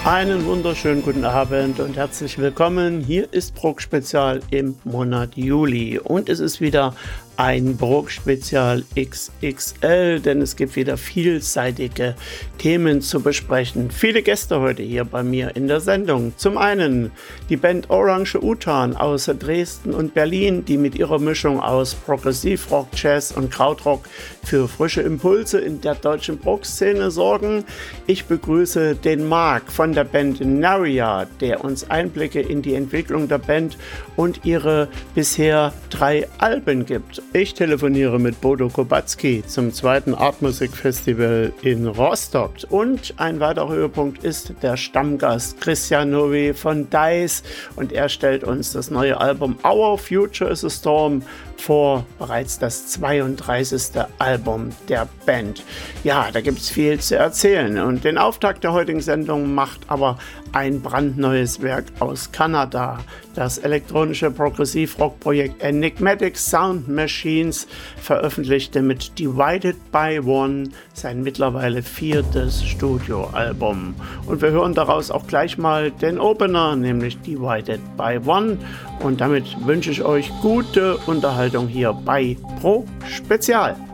Einen wunderschönen guten Abend und herzlich willkommen. Hier ist Prog Spezial im Monat Juli und es ist wieder ein Prog Spezial XXL, denn es gibt wieder vielseitige Themen zu besprechen. Viele Gäste heute hier bei mir in der Sendung. Zum einen die Band Orange Utan aus Dresden und Berlin, die mit ihrer Mischung aus Progressivrock, Jazz und Krautrock für frische Impulse in der deutschen Prog-Szene sorgen. Ich begrüße den Marc von der Band Naria, der uns Einblicke in die Entwicklung der Band und ihre bisher 3 Alben gibt. Ich telefoniere mit Bodo Kobatzky zum 2. Artmusik-Festival in Rostock. Und ein weiterer Höhepunkt ist der Stammgast Christian Novi von Dice und er stellt uns das neue Album Our Future is a Storm vor, bereits das 32. Album der Band. Ja, da gibt es viel zu erzählen und den Auftakt der heutigen Sendung macht aber ein brandneues Werk aus Kanada. Das elektronische Progressivrock-Projekt Enigmatic Sound Machines veröffentlichte mit Divided by One sein mittlerweile 4. Studioalbum. Und wir hören daraus auch gleich mal den Opener, nämlich Divided by One. Und damit wünsche ich euch gute Unterhaltung hier bei Prog Spezial.